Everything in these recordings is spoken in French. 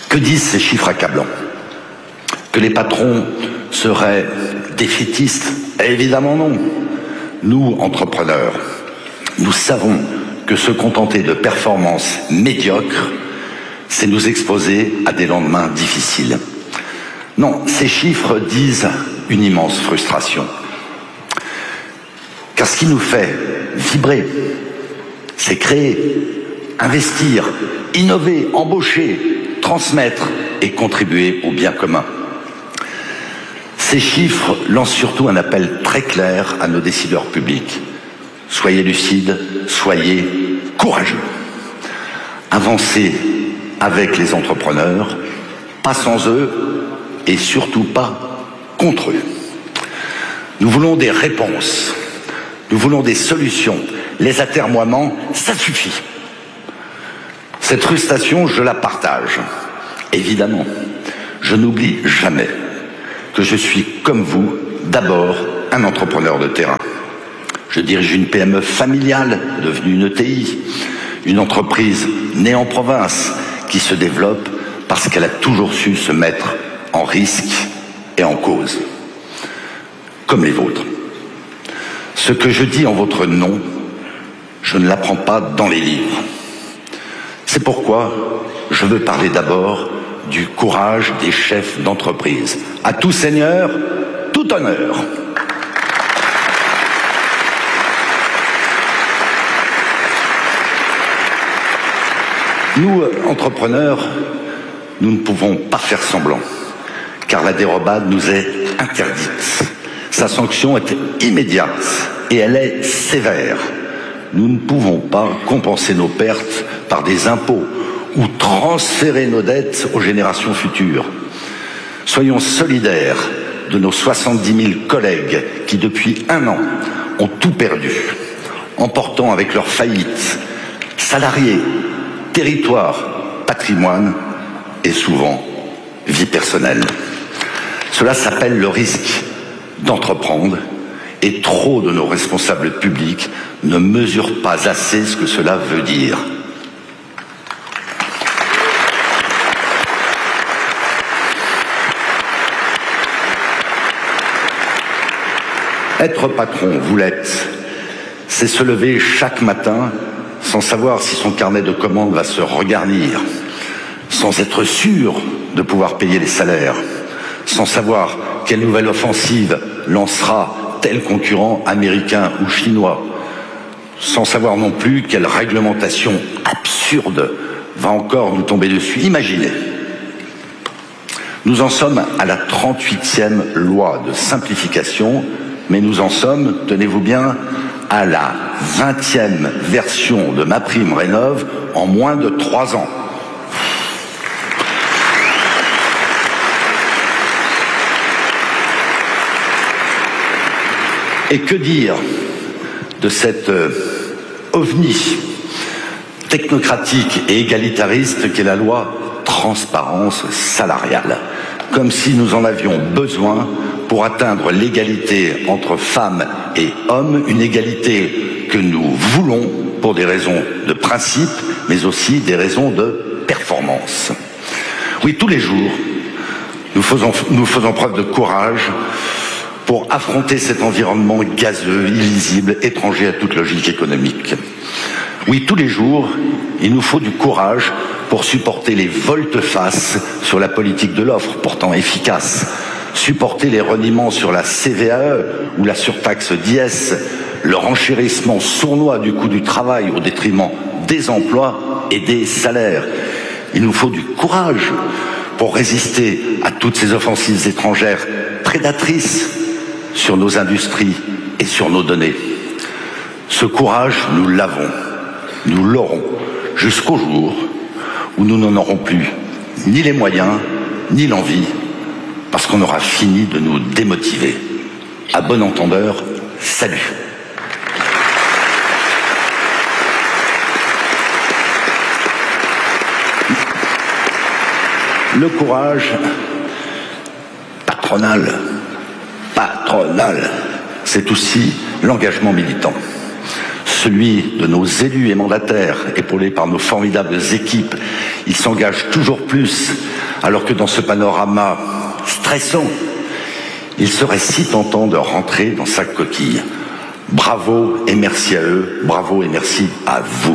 Que disent ces chiffres accablants? Que les patrons seraient défaitistes? Évidemment non. Nous, entrepreneurs, nous savons que se contenter de performances médiocres, c'est nous exposer à des lendemains difficiles. Non, ces chiffres disent une immense frustration. Car ce qui nous fait vibrer, c'est créer, investir, innover, embaucher, transmettre et contribuer au bien commun. Ces chiffres lancent surtout un appel très clair à nos décideurs publics. Soyez lucides, soyez courageux. Avancez avec les entrepreneurs, pas sans eux et surtout pas contre eux. Nous voulons des réponses, nous voulons des solutions. Les atermoiements, ça suffit. Cette frustration, je la partage. Évidemment, je n'oublie jamais que je suis, comme vous, d'abord un entrepreneur de terrain. Je dirige une PME familiale, devenue une ETI, une entreprise née en province, qui se développe parce qu'elle a toujours su se mettre en risque et en cause, comme les vôtres. Ce que je dis en votre nom, je ne l'apprends pas dans les livres. C'est pourquoi je veux parler d'abord du courage des chefs d'entreprise. À tout seigneur, tout honneur. Nous, entrepreneurs, nous ne pouvons pas faire semblant, car la dérobade nous est interdite. Sa sanction est immédiate et elle est sévère. Nous ne pouvons pas compenser nos pertes par des impôts ou transférer nos dettes aux générations futures. Soyons solidaires de nos 70 000 collègues qui, depuis 1 an, ont tout perdu, emportant avec leur faillite salariés, territoire, patrimoine et souvent vie personnelle. Cela s'appelle le risque d'entreprendre et trop de nos responsables publics ne mesurent pas assez ce que cela veut dire. Être patron, vous l'êtes, c'est se lever chaque matin sans savoir si son carnet de commandes va se regarnir, sans être sûr de pouvoir payer les salaires, sans savoir quelle nouvelle offensive lancera tel concurrent américain ou chinois, sans savoir non plus quelle réglementation absurde va encore nous tomber dessus. Imaginez, nous en sommes à la 38e loi de simplification, mais nous en sommes, tenez-vous bien, à la 20e version de MaPrimeRénov' en moins de 3 ans. Et que dire de cette ovni technocratique et égalitariste qu'est la loi transparence salariale, comme si nous en avions besoin pour atteindre l'égalité entre femmes et hommes, une égalité que nous voulons pour des raisons de principe, mais aussi des raisons de performance. Oui, tous les jours, nous faisons preuve de courage pour affronter cet environnement gazeux, illisible, étranger à toute logique économique. Oui, tous les jours, il nous faut du courage pour supporter les volte-face sur la politique de l'offre, pourtant efficace, supporter les reniements sur la CVAE ou la surtaxe d'IS, le renchérissement sournois du coût du travail au détriment des emplois et des salaires. Il nous faut du courage pour résister à toutes ces offensives étrangères prédatrices sur nos industries et sur nos données. Ce courage, nous l'avons, nous l'aurons, jusqu'au jour où nous n'en aurons plus ni les moyens, ni l'envie, parce qu'on aura fini de nous démotiver. À bon entendeur, salut. Le courage patronal, c'est aussi l'engagement militant. Celui de nos élus et mandataires, épaulés par nos formidables équipes. Ils s'engagent toujours plus Alors que dans ce panorama stressant, il serait si tentant de rentrer dans sa coquille. Bravo et merci à eux, bravo et merci à vous.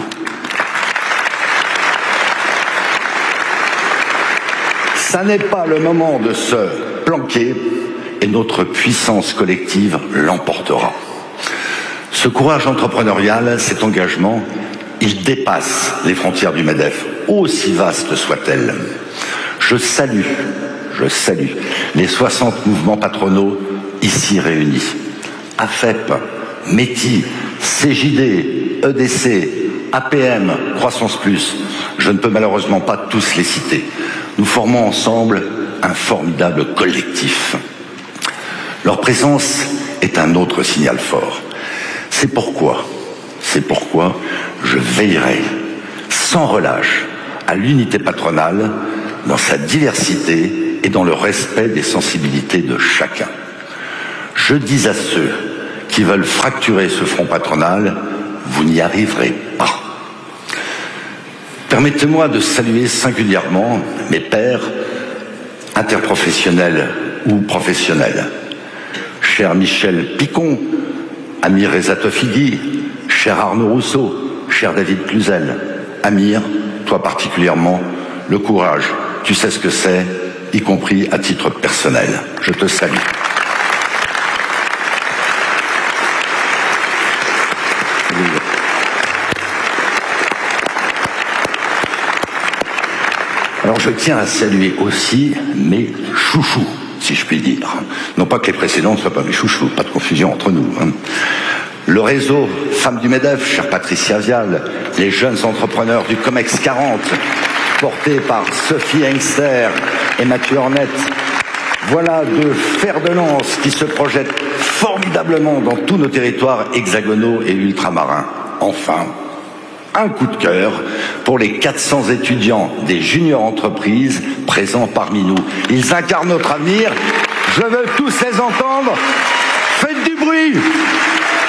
Ça n'est pas le moment de se planquer et notre puissance collective l'emportera. Ce courage entrepreneurial, cet engagement, il dépasse les frontières du MEDEF, aussi vastes soient-elles. Je salue les 60 mouvements patronaux ici réunis. AFEP, METI, CJD, EDC, APM, Croissance Plus. Je ne peux malheureusement pas tous les citer. Nous formons ensemble un formidable collectif. Leur présence est un autre signal fort. C'est pourquoi je veillerai sans relâche à l'unité patronale dans sa diversité et dans le respect des sensibilités de chacun. Je dis à ceux qui veulent fracturer ce front patronal, vous n'y arriverez pas. Permettez-moi de saluer singulièrement mes pairs interprofessionnels ou professionnels. Cher Michel Picon, Amir Reza Tofigui, cher Arnaud Rousseau, cher David Cluzel. Amir, toi particulièrement, le courage, tu sais ce que c'est, y compris à titre personnel. Je te salue. Alors je tiens à saluer aussi mes chouchous, si je puis dire. Non pas que les précédents ne soient pas mes chouchous, pas de confusion entre nous. Le réseau Femmes du MEDEF, chère Patricia Vial, les jeunes entrepreneurs du COMEX 40, portés par Sophie Engster et Mathieu Ornette. Voilà deux fers de lance qui se projettent formidablement dans tous nos territoires hexagonaux et ultramarins. Enfin, un coup de cœur pour les 400 étudiants des juniors entreprises présents parmi nous. Ils incarnent notre avenir. Je veux tous les entendre. Faites du bruit!